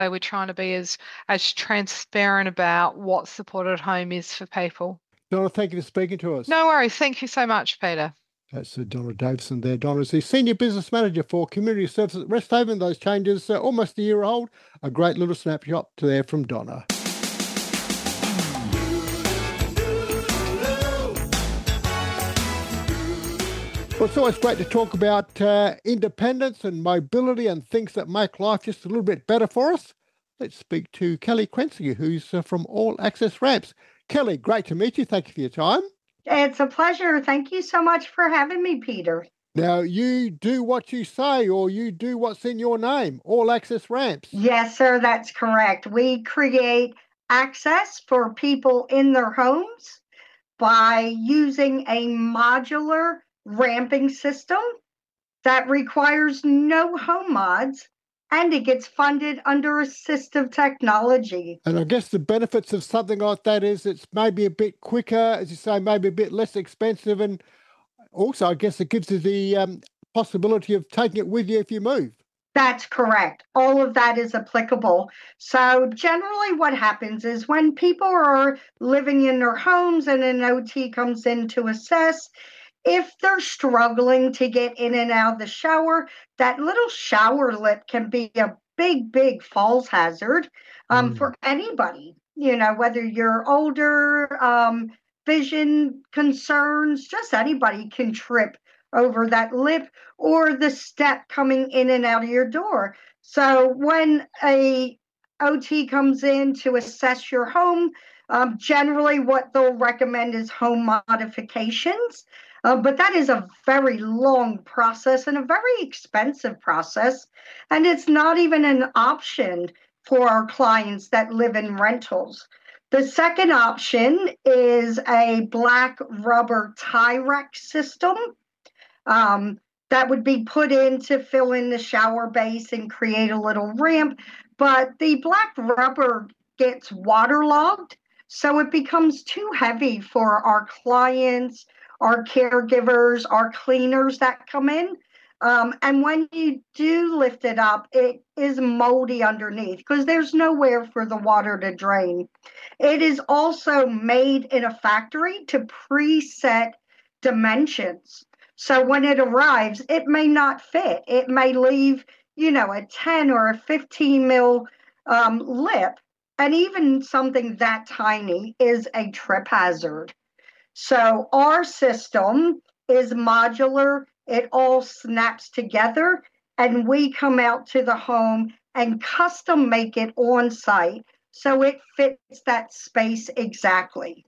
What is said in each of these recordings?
We're trying to be as transparent about what supported home is for people. Donna, thank you for speaking to us. No worries. Thank you so much, Peter. That's Donna Davison there. Donna is the Senior Business Manager for Community Services at Resthaven. Those changes are almost a year old. A great little snapshot there from Donna. Well, it's always great to talk about independence and mobility and things that make life just a little bit better for us. Let's speak to Kelly Quency, who's from All Access Ramps. Kelly, great to meet you. Thank you for your time. It's a pleasure. Thank you so much for having me, Peter. Now, you do what you say, or you do what's in your name, All Access Ramps. Yes, sir, that's correct. We create access for people in their homes by using a modular ramping system that requires no home mods, and it gets funded under assistive technology. And I guess the benefits of something like that is it's maybe a bit quicker, as you say, maybe a bit less expensive, and also I guess it gives you the possibility of taking it with you if you move. That's correct. All of that is applicable. So generally what happens is when people are living in their homes and an OT comes in to assess, if they're struggling to get in and out of the shower, that little shower lip can be a big falls hazard for anybody, whether you're older, vision concerns, just anybody can trip over that lip or the step coming in and out of your door. So when a OT comes in to assess your home, generally what they'll recommend is home modifications. But that is a very long process and a very expensive process. And it's not even an option for our clients that live in rentals. The second option is a black rubber tie rack system that would be put in to fill in the shower base and create a little ramp. But the black rubber gets waterlogged, so it becomes too heavy for our clients, our caregivers, our cleaners that come in. And when you do lift it up, it is moldy underneath because there's nowhere for the water to drain. It is also made in a factory to preset dimensions. So when it arrives, it may not fit. It may leave, a 10 or a 15 mil lip. And even something that tiny is a trip hazard. So our system is modular. It all snaps together, and we come out to the home and custom make it on site so it fits that space exactly.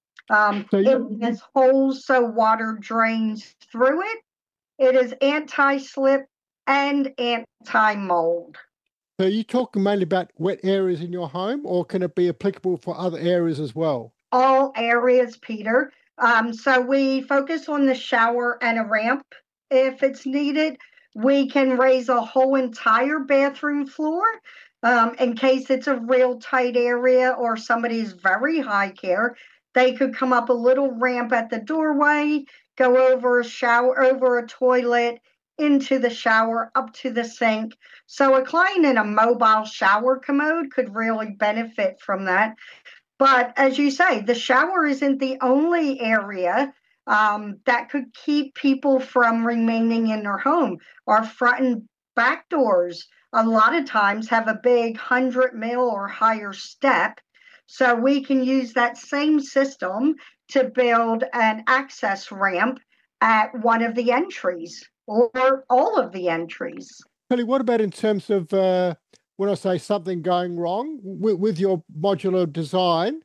It has holes so water drains through it. It is anti-slip and anti-mold. So you're talking mainly about wet areas in your home, or can it be applicable for other areas as well? All areas, Peter. So we focus on the shower and a ramp. If it's needed, we can raise a whole entire bathroom floor in case it's a real tight area or somebody's very high care. They could come up a little ramp at the doorway, go over a shower, over a toilet, into the shower, up to the sink. So a client in a mobile shower commode could really benefit from that. But as you say, the shower isn't the only area that could keep people from remaining in their home. Our front and back doors, a lot of times, have a big 100 mil or higher step. So we can use that same system to build an access ramp at one of the entries or all of the entries. Kelly, what about in terms of when I say something going wrong with your modular design?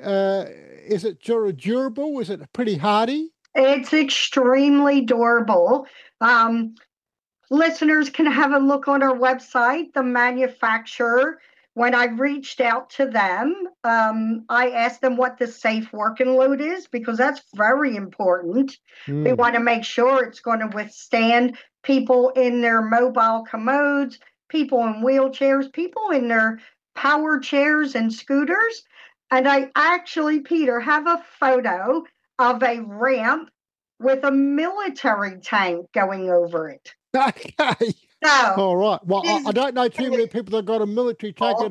Is it durable? Is it pretty hardy? It's extremely durable. Listeners can have a look on our website. The manufacturer, when I reached out to them, I asked them what the safe working load is because that's very important. We want to make sure it's going to withstand people in their mobile commodes, people in wheelchairs, people in their power chairs and scooters. And I actually, Peter, have a photo of a ramp with a military tank going over it. Okay. So, All right. Well, I don't know too many people that got a military ticket